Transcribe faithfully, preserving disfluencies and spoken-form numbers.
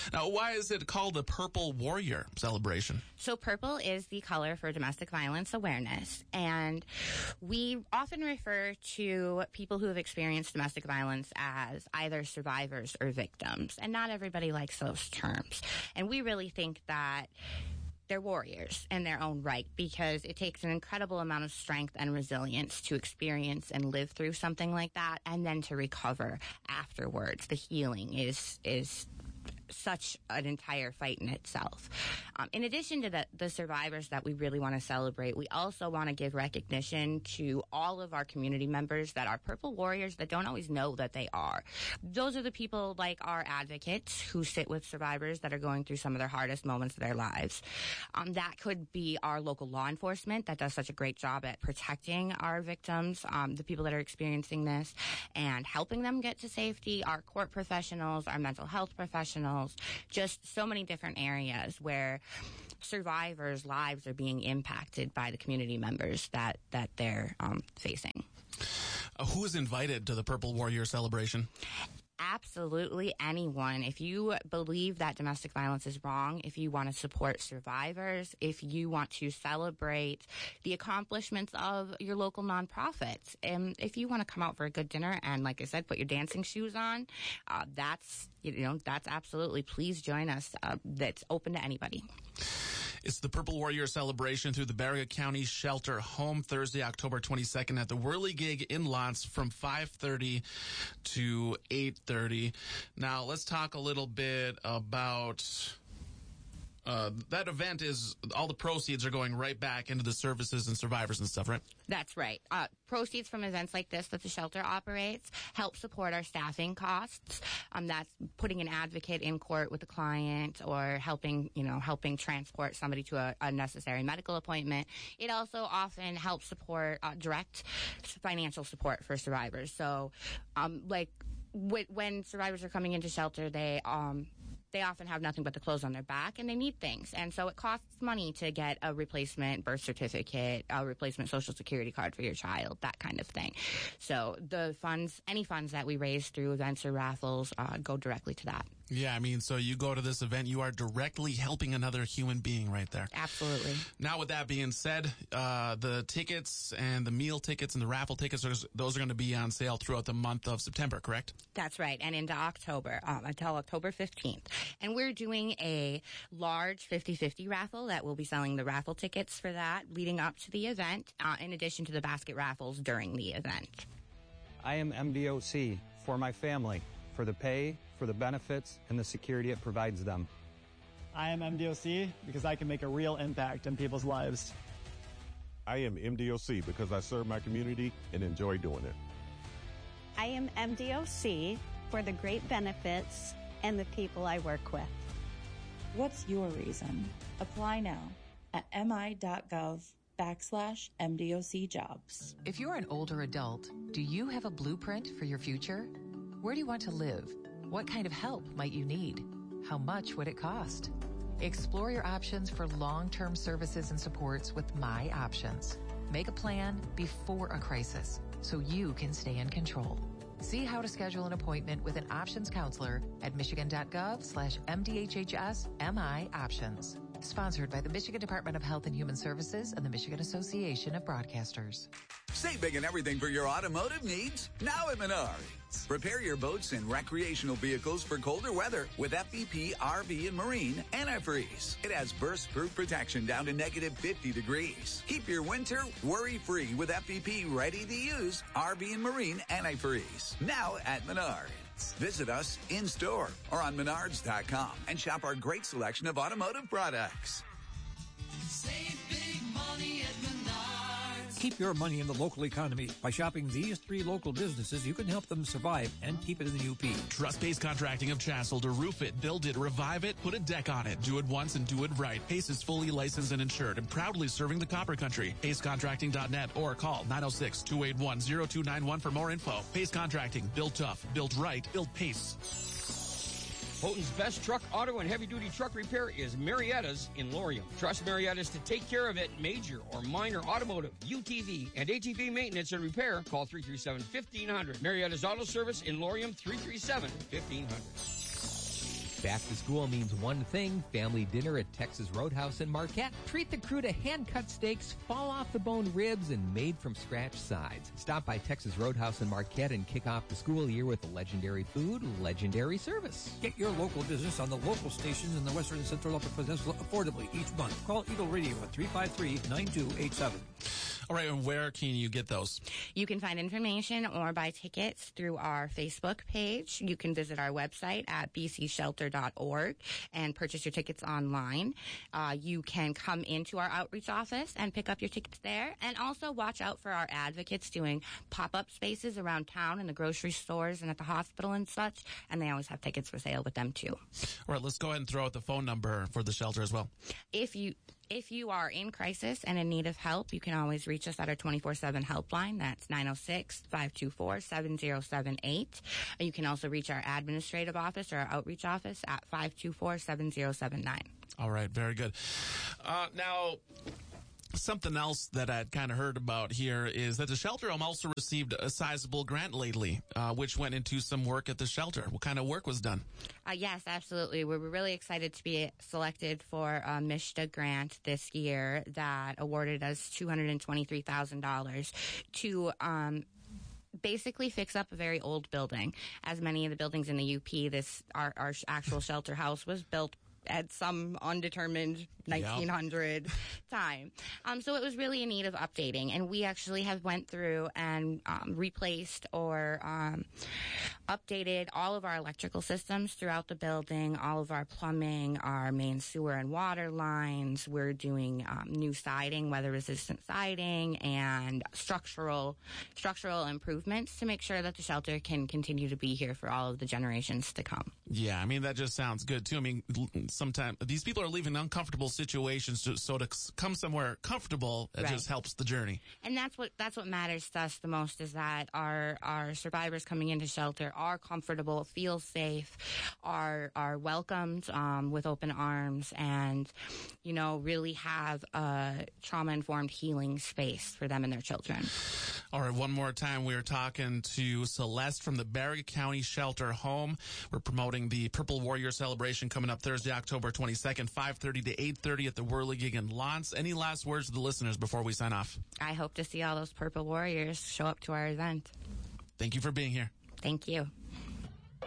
Now, why is it called the Purple Warrior celebration? So purple is the color for domestic violence awareness, and we often refer to people who have experienced domestic violence as either survivors or victims, and not everybody likes those terms. And we really think that they're warriors in their own right, because it takes an incredible amount of strength and resilience to experience and live through something like that, and then to recover afterwards. The healing is is such an entire fight in itself. Um, in addition to the, the survivors that we really want to celebrate, we also want to give recognition to all of our community members that are Purple Warriors that don't always know that they are. Those are the people like our advocates who sit with survivors that are going through some of their hardest moments of their lives. Um, that could be our local law enforcement that does such a great job at protecting our victims, um, the people that are experiencing this, and helping them get to safety, our court professionals, our mental health professionals, just so many different areas where survivors' lives are being impacted by the community members that, that they're um, facing. Uh, who is invited to the Purple Warrior celebration? Absolutely anyone. If you believe that domestic violence is wrong, if you want to support survivors, if you want to celebrate the accomplishments of your local nonprofits, and if you want to come out for a good dinner and, like I said, put your dancing shoes on, uh, that's, you know, that's absolutely, please join us. Uh, that's open to anybody. It's the Purple Warrior celebration through the Baraga County Shelter Home, Thursday, October twenty-second at the Whirligig in Lots from five thirty to eight thirty. Now, let's talk a little bit about... Uh, that event is, all the proceeds are going right back into the services and survivors and stuff, right? That's right. Uh, proceeds from events like this that the shelter operates help support our staffing costs. Um, that's putting an advocate in court with a client, or helping, you know, helping transport somebody to a, a necessary medical appointment. It also often helps support uh, direct financial support for survivors. So, um, like, w- when survivors are coming into shelter, they, um, they often have nothing but the clothes on their back, and they need things. And so it costs money to get a replacement birth certificate, a replacement social security card for your child, that kind of thing. So the funds, any funds that we raise through events or raffles, uh, go directly to that. Yeah, I mean, so you go to this event, you are directly helping another human being right there. Absolutely. Now, with that being said, uh, the tickets and the meal tickets and the raffle tickets, those are going to be on sale throughout the month of September, correct? That's right, and into October, um, until October fifteenth. And we're doing a large fifty-fifty raffle that will be selling the raffle tickets for that leading up to the event, uh, in addition to the basket raffles during the event. I am M D O C for my family, for the pay, for the benefits, and the security it provides them. I am M D O C because I can make a real impact in people's lives. I am M D O C because I serve my community and enjoy doing it. I am M D O C for the great benefits and the people I work with. What's your reason? Apply now at mi.gov backslash MDOC jobs. If you're an older adult, do you have a blueprint for your future? Where do you want to live? What kind of help might you need? How much would it cost? Explore your options for long-term services and supports with My Options. Make a plan before a crisis so you can stay in control. See how to schedule an appointment with an options counselor at michigan.gov slash MDHHS MI Options. Sponsored by the Michigan Department of Health and Human Services and the Michigan Association of Broadcasters. Save big and everything for your automotive needs now at Menards. Prepare your boats and recreational vehicles for colder weather with F V P R V and Marine Antifreeze. It has burst-proof protection down to negative fifty degrees. Keep your winter worry-free with F V P ready-to-use R V and Marine Antifreeze. Now at Menards. Visit us in-store or on menards dot com and shop our great selection of automotive products. Save big money at Menards. Keep your money in the local economy. By shopping these three local businesses, you can help them survive and keep it in the U P. Trust Pace Contracting of Chassel to roof it, build it, revive it, put a deck on it. Do it once and do it right. Pace is fully licensed and insured and proudly serving the Copper Country. pace contracting dot net or call nine oh six, two eight one, oh two nine one for more info. Pace Contracting. Built tough. Built right. Built Pace. Houghton's best truck, auto, and heavy-duty truck repair is Marietta's in Laurium. Trust Marietta's to take care of it, major or minor automotive, U T V, and A T V maintenance and repair. Call three three seven, fifteen hundred. Marietta's Auto Service in Laurium, three three seven, fifteen hundred. Back to school means one thing, family dinner at Texas Roadhouse in Marquette. Treat the crew to hand-cut steaks, fall-off-the-bone ribs, and made-from-scratch sides. Stop by Texas Roadhouse in Marquette and kick off the school year with legendary food, legendary service. Get your local business on the local stations in the Western and Central Upper Peninsula affordably each month. Call Eagle Radio at three five three, nine two eight seven. All right, and where can you get those? You can find information or buy tickets through our Facebook page. You can visit our website at b c shelter dot org and purchase your tickets online. Uh, you can come into our outreach office and pick up your tickets there. And also watch out for our advocates doing pop-up spaces around town in the grocery stores and at the hospital and such. And they always have tickets for sale with them, too. All right, let's go ahead and throw out the phone number for the shelter as well. If you... If you are in crisis and in need of help, you can always reach us at our twenty-four seven helpline. That's nine oh six, five two four, seven oh seven eight. You can also reach our administrative office or our outreach office at five two four, seven oh seven nine. All right, very good. Uh, now... Something else that I'd kind of heard about here is that the shelter home also received a sizable grant lately, uh, which went into some work at the shelter. What kind of work was done? Uh, yes, absolutely. We were really excited to be selected for a M S H D A grant this year that awarded us two hundred twenty-three thousand dollars to um, basically fix up a very old building. As many of the buildings in the U P, this our, our actual shelter house was built at some undetermined nineteen hundred yep. time. Um, so it was really in need of updating. And we actually have went through and um, replaced or um, updated all of our electrical systems throughout the building, all of our plumbing, our main sewer and water lines. We're doing um, new siding, weather-resistant siding, and structural structural improvements to make sure that the shelter can continue to be here for all of the generations to come. Yeah, I mean, that just sounds good, too. I mean, sometimes these people are leaving uncomfortable situations, to, so to come somewhere comfortable, it right. just helps the journey. And that's what that's what matters to us the most, is that our our survivors coming into shelter are comfortable, feel safe, are are welcomed um, with open arms, and, you know, really have a trauma-informed healing space for them and their children. All right, one more time, we're talking to Celeste from the Barriga County Shelter Home. We're promoting the Purple Warrior celebration coming up Thursday, October twenty-second, five thirty to eight thirty at the Whirligig in Lance. Any last words to the listeners before we sign off? I hope to see all those Purple Warriors show up to our event. Thank you for being here. Thank you.